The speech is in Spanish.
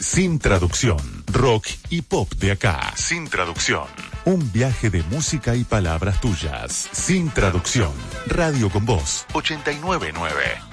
Sin traducción. Rock y pop de acá. Sin traducción. Un viaje de música y palabras tuyas. Sin traducción. Radio con Voz 899.